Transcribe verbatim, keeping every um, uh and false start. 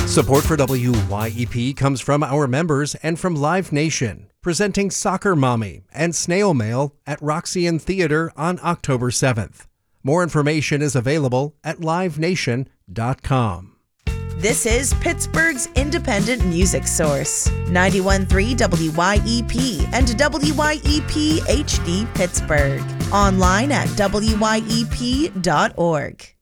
Support for W Y E P comes from our members and from Live Nation, presenting Soccer Mommy and Snail Mail at Roxy Theater on October seventh. More information is available at live nation dot com. This is Pittsburgh's independent music source, ninety-one point three W Y E P and W Y E P H D Pittsburgh. Online at W Y E P dot org.